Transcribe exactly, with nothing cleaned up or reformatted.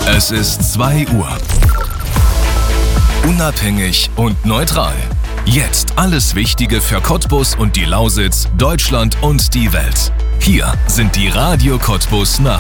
Es ist zwei Uhr. Unabhängig und neutral. Jetzt alles Wichtige für Cottbus und die Lausitz, Deutschland und die Welt. Hier sind die Radio Cottbus Nachrichten.